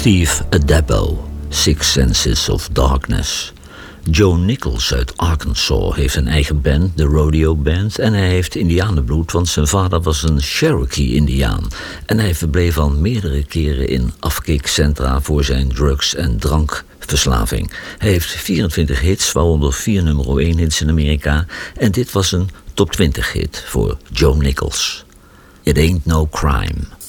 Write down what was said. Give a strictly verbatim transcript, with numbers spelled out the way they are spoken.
Steve Addabbo, Six Senses of Darkness. Joe Nichols uit Arkansas heeft een eigen band, de Rodeo Band, en hij heeft indianenbloed, want zijn vader was een Cherokee-indiaan. En hij verbleef al meerdere keren in afkikcentra voor zijn drugs- en drankverslaving. Hij heeft vierentwintig hits, waaronder vier nummer één hits in Amerika, en dit was een top twintig hit voor Joe Nichols. It Ain't No Crime.